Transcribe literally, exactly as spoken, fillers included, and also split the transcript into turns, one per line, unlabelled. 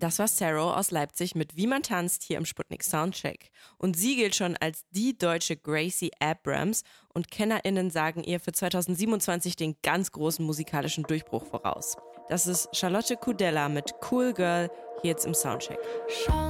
Das war Saro aus Leipzig mit Wie man tanzt hier im Sputnik Soundcheck. Und sie gilt schon als die deutsche Gracie Abrams und KennerInnen sagen ihr für zwanzig siebenundzwanzig den ganz großen musikalischen Durchbruch voraus. Das ist Charlotte Kudella mit Cool Girl hier jetzt im Soundcheck.
Schon